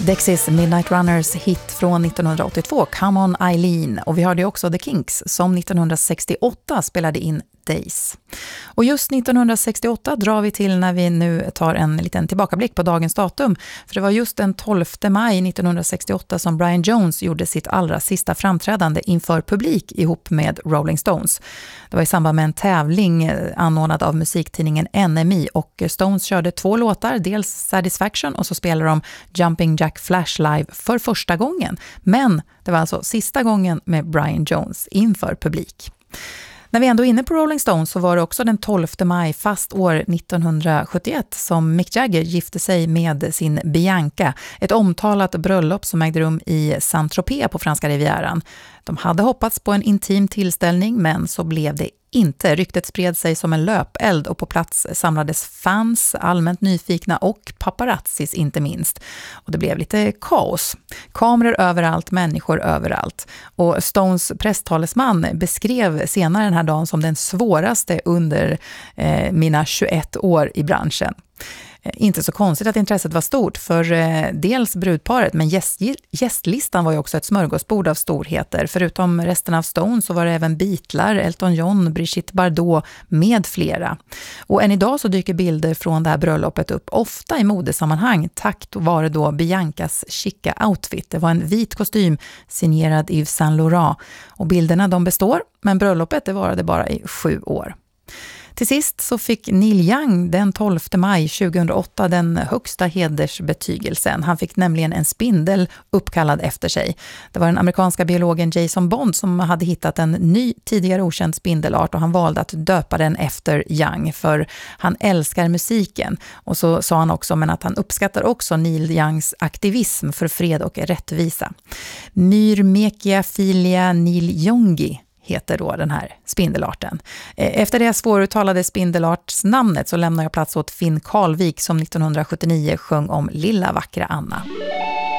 Dexys Midnight Runners hit från 1982, Come On Eileen, och vi hörde också The Kinks som 1968 spelade in Days. Och just 1968 drar vi till när vi nu tar en liten tillbakablick på dagens datum, för det var just den 12 maj 1968 som Brian Jones gjorde sitt allra sista framträdande inför publik ihop med Rolling Stones. Det var i samband med en tävling anordnad av musiktidningen NME, och Stones körde 2 låtar, dels Satisfaction och så spelade de Jumping Jack Flash live för första gången. Men det var alltså sista gången med Brian Jones inför publik. När vi ändå är inne på Rolling Stones så var det också den 12 maj fast år 1971 som Mick Jagger gifte sig med sin Bianca. Ett omtalat bröllop som ägde rum i Saint-Tropez på franska rivieran. De hade hoppats på en intim tillställning, men så blev det inte. Ryktet spred sig som en löpeld och på plats samlades fans, allmänt nyfikna och paparazzis inte minst. Och det blev lite kaos. Kameror överallt, människor överallt. Och Stones presstalesman beskrev senare den här dagen som den svåraste under mina 21 år i branschen. Inte så konstigt att intresset var stort, för dels brudparet, men gästlistan var ju också ett smörgåsbord av storheter. Förutom resten av Stones så var det även Beatles, Elton John, Brigitte Bardot med flera. Och än idag så dyker bilder från det här bröllopet upp, ofta i modesammanhang, tack vare då Biancas chicka outfit. Det var en vit kostym signerad Yves Saint Laurent, och bilderna de består, men bröllopet det varade bara i 7 år. Till sist så fick Neil Young den 12 maj 2008 den högsta hedersbetygelsen. Han fick nämligen en spindel uppkallad efter sig. Det var den amerikanska biologen Jason Bond som hade hittat en ny, tidigare okänd spindelart, och han valde att döpa den efter Young, för han älskar musiken. Och så sa han också att han uppskattar också Neil Youngs aktivism för fred och rättvisa. Myrmekiaphilia neiljongi heter då den här spindelarten. Efter det svåruttalade spindelartsnamnet så lämnar jag plats åt Finn Karlvik som 1979 sjöng om Lilla vackra Anna.